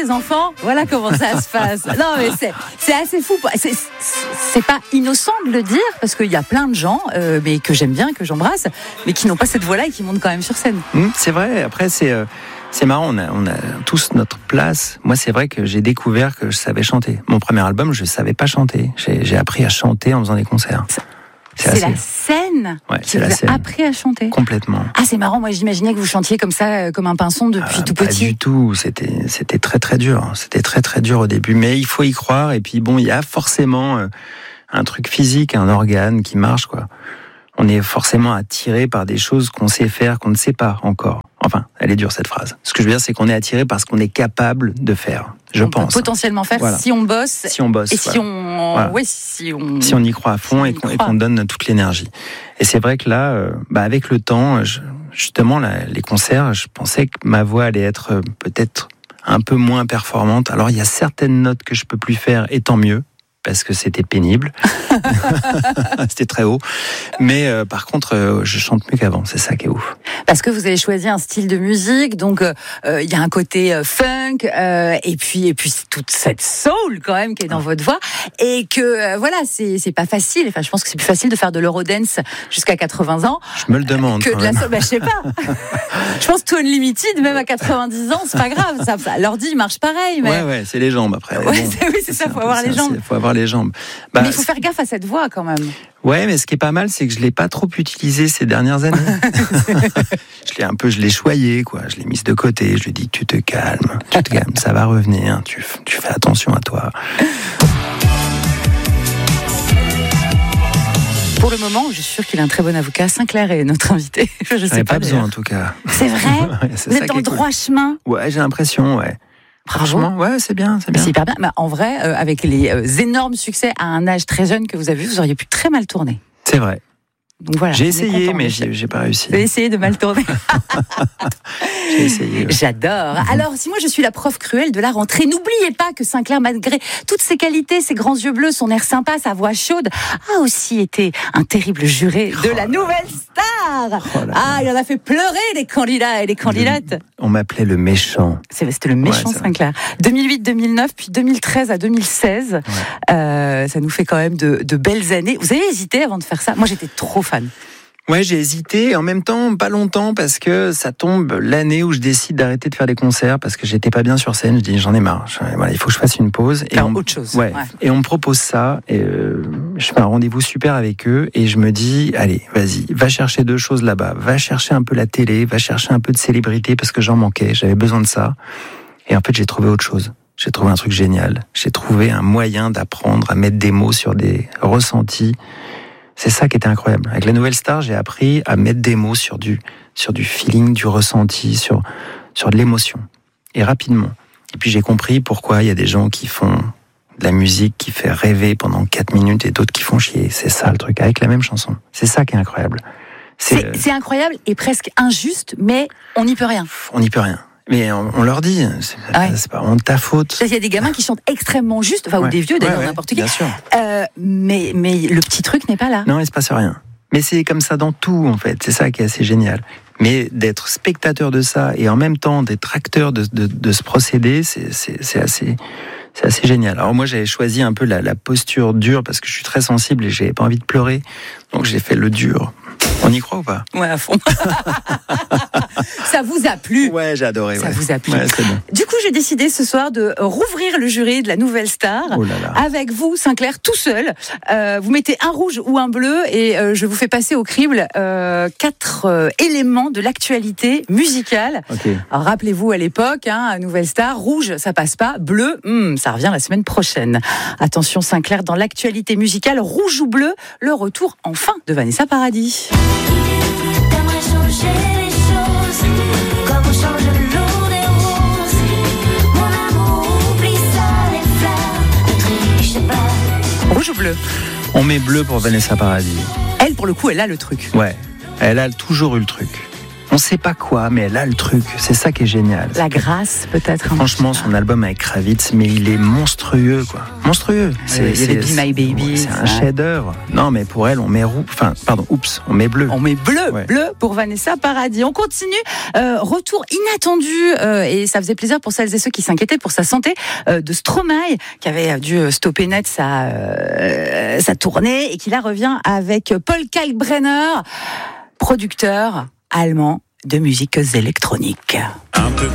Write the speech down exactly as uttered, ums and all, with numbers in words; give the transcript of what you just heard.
les enfants, voilà comment ça se passe. Non, mais c'est, c'est assez fou. C'est, c'est pas innocent de le dire, parce qu'il y a plein de gens, euh, mais que j'aime bien, que j'embrasse, mais qui n'ont pas cette voix-là et qui montent quand même sur scène. Mmh, c'est vrai. Après, c'est, euh, c'est marrant. On a, on a tous notre place. Moi, c'est vrai que j'ai découvert que je savais chanter. Mon premier album, je savais pas chanter. J'ai, j'ai appris à chanter en faisant des concerts. C'est, c'est assez... la scène ouais, qui c'est vous la a scène. appris à chanter. Complètement. Ah, c'est marrant. Moi, j'imaginais que vous chantiez comme ça, comme un pinson depuis ah, tout pas petit. Pas du tout. C'était, c'était très très dur. C'était très très dur au début. Mais il faut y croire. Et puis bon, il y a forcément euh, un truc physique, un organe qui marche, quoi. On est forcément attiré par des choses qu'on sait faire, qu'on ne sait pas encore. Enfin, elle est dure cette phrase. Ce que je veux dire, c'est qu'on est attiré par ce qu'on est capable de faire. Je on pense. Peut potentiellement faire voilà. si on bosse. Si on bosse. Et voilà. si on, voilà. ouais, si on, si on y croit à fond si et, qu'on, et qu'on donne toute l'énergie. Et c'est vrai que là, euh, bah avec le temps, je, justement, là, les concerts, je pensais que ma voix allait être euh, peut-être un peu moins performante. Alors, il y a certaines notes que je peux plus faire, et tant mieux, parce que c'était pénible. C'était très haut. Mais euh, par contre, euh, je chante mieux qu'avant. C'est ça qui est ouf. Parce que vous avez choisi un style de musique, donc il euh, y a un côté euh, funk, euh, et puis et puis toute cette soul quand même qui est dans votre voix, et que euh, voilà, c'est c'est pas facile. Enfin, je pense que c'est plus facile de faire de l'eurodance jusqu'à quatre-vingts ans. Je me le demande. Que de la soul. Bah, je sais pas. Je pense que Unlimited, même à quatre-vingt-dix ans, c'est pas grave. Ça, ça l'ordi marche pareil. Mais... Ouais, ouais, c'est les jambes après. Ouais, bon, c'est, oui, c'est, c'est ça. Faut avoir les jambes. Il faut avoir les jambes. Bah, mais il faut faire gaffe à cette voix quand même. Ouais, mais ce qui est pas mal, c'est que je l'ai pas trop utilisé ces dernières années. je l'ai un peu, je l'ai choyé, quoi. Je l'ai mise de côté. Je lui ai dit, tu te calmes, tu te calmes, ça va revenir. Tu, tu fais attention à toi. Pour le moment, je suis sûre qu'il a un très bon avocat. Sinclair est notre invité. Je sais pas, pas besoin en tout cas. C'est vrai. Ouais, c'est vous ça êtes dans le droit cool. chemin. Ouais, j'ai l'impression, ouais. Franchement, ouais, c'est bien, c'est bien. C'est hyper bien. Mais en vrai, euh, avec les euh, énormes succès à un âge très jeune que vous avez eu, vous auriez pu très mal tourner. C'est vrai. Donc voilà. J'ai essayé, mais j'ai, j'ai pas réussi. Vous avez essayé de mal tourner. J'ai essayé. Ouais. J'adore. Mm-hmm. Alors, si moi je suis la prof cruelle de la rentrée, n'oubliez pas que Sinclair, malgré toutes ses qualités, ses grands yeux bleus, son air sympa, sa voix chaude, a aussi été un terrible juré de oh la Nouvelle Star. Oh ah, il en a fait pleurer les candidats et les candidates. Le, on m'appelait le méchant. C'est, c'était le méchant ouais, Sinclair. deux mille huit deux mille neuf, puis deux mille treize à deux mille seize. Ouais. Euh, ça nous fait quand même de, de belles années. Vous avez hésité avant de faire ça? Moi, j'étais trop fan. Ouais, j'ai hésité, en même temps, pas longtemps, parce que ça tombe l'année où je décide d'arrêter de faire des concerts, parce que j'étais pas bien sur scène. Je dis, j'en ai marre. Je, voilà, il faut que je fasse une pause. Et on, autre chose. Ouais, ouais. Et on me propose ça, et euh, je fais un rendez-vous super avec eux, et je me dis, allez, vas-y, va chercher deux choses là-bas. Va chercher un peu la télé, va chercher un peu de célébrité, parce que j'en manquais, j'avais besoin de ça. Et en fait, j'ai trouvé autre chose. J'ai trouvé un truc génial. J'ai trouvé un moyen d'apprendre à mettre des mots sur des ressentis. C'est ça qui était incroyable. Avec la Nouvelle Star, j'ai appris à mettre des mots sur du, sur du feeling, du ressenti, sur, sur de l'émotion. Et rapidement. Et puis j'ai compris pourquoi il y a des gens qui font de la musique qui fait rêver pendant quatre minutes et d'autres qui font chier. C'est ça le truc, avec la même chanson. C'est ça qui est incroyable. C'est, c'est, c'est incroyable et presque injuste, mais on n'y peut rien. On n'y peut rien. Mais on, on leur dit, c'est, ouais. c'est pas de ta faute. Il y a des gamins qui chantent extrêmement juste, enfin, ouais. ou des vieux d'ailleurs, ouais, ouais, n'importe qui. Bien sûr. Euh, mais, mais le petit truc n'est pas là. Non, il se passe rien. Mais c'est comme ça dans tout, en fait. C'est ça qui est assez génial. Mais d'être spectateur de ça et en même temps d'être acteur de, de, de ce procédé, c'est, c'est, c'est assez... C'est assez génial. Alors moi, j'avais choisi un peu la, la posture dure parce que je suis très sensible et j'avais pas envie de pleurer. Donc j'ai fait le dur. On y croit ou pas? Ouais, à fond. Ça vous a plu? Ouais, j'ai adoré. Ça ouais. vous a plu. Ouais, c'est bon. Du coup, j'ai décidé ce soir de rouvrir le jury de la Nouvelle Star. Oh là là. Avec vous, Sinclair, tout seul. Euh, vous mettez un rouge ou un bleu et euh, je vous fais passer au crible euh, quatre euh, éléments de l'actualité musicale. Okay. Alors, rappelez-vous à l'époque, hein, Nouvelle Star, rouge, ça passe pas. Bleu, hmm, ça revient la semaine prochaine. Attention, Sinclair, dans l'actualité musicale, rouge ou bleu, le retour enfin de Vanessa Paradis. T'aimerais changer les choses, comme on change l'eau des roses. Mon amour, oublie ça, les fleurs, ne triche pas. Rouge ou bleu? On met bleu pour Vanessa Paradis. Elle, pour le coup, elle a le truc. Ouais, elle a toujours eu le truc. On On sait pas quoi, mais elle a le truc. C'est ça qui est génial. La grâce, peut-être. Franchement, son album avec Kravitz, mais il est monstrueux, quoi. Monstrueux. C'est, il y avait Be My Baby. C'est un chef-d'œuvre. Non, mais pour elle, on met roux. Enfin, pardon, oups, on met bleu. On met bleu, ouais. bleu pour Vanessa Paradis. On continue. Euh, retour inattendu, euh, et ça faisait plaisir pour celles et ceux qui s'inquiétaient pour sa santé, euh, de Stromae, qui avait dû stopper net sa, euh, sa tournée, et qui là revient avec Paul Kalkbrenner, producteur allemand de musiques électroniques. Un peu